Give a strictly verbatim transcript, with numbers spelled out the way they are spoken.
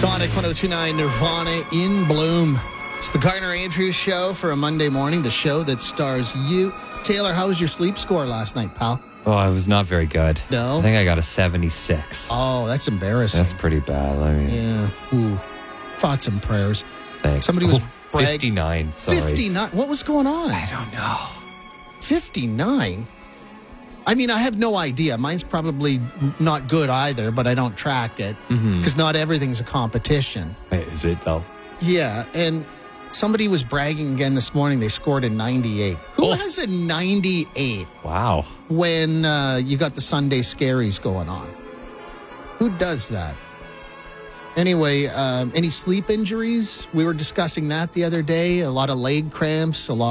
Sonic one oh two point nine Nirvana in Bloom. It's the Garner Andrews Show for a Monday morning, the show that stars you. Taylor, how was your sleep score last night, pal? Oh, it was not very good. No? I think I got a seventy-six. Oh, that's embarrassing. That's pretty bad. I mean, yeah. Ooh. Thoughts and prayers. Thanks. Somebody was oh, brag- fifty-nine. Sorry. fifty-nine. What was going on? I don't know. fifty-nine? I mean, I have no idea. Mine's probably not good either, but I don't track it because Mm-hmm. not everything's a competition. Wait, is it though? Yeah, and somebody was bragging again this morning. They scored a ninety-eight. Who Oh. has a ninety-eight Wow. when uh, you got the Sunday scaries going on? Who does that? Anyway, um, any sleep injuries? We were discussing that the other day. A lot of leg cramps, a lot